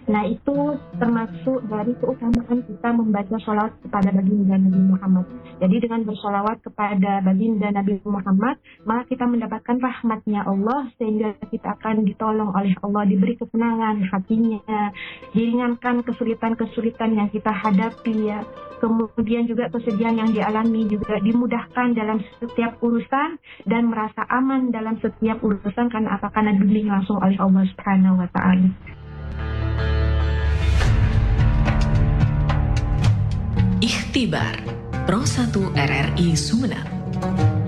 Nah, itu termasuk dari keutamaan kita membaca sholawat kepada baginda Nabi Muhammad. Jadi dengan bersolawat kepada baginda Nabi Muhammad, maka kita mendapatkan rahmatnya Allah, sehingga kita akan ditolong oleh Allah, diberi kesenangan hatinya, diringankan kesulitan-kesulitan yang kita hadapi ya. Kemudian juga kesedihan yang dialami juga dimudahkan dalam setiap urusan dan merasa aman dalam setiap urusan karena dibimbing langsung oleh Allah Subhanahu wa Ta'ala. Ikhtibar Pro 1 RRI Sumeneb.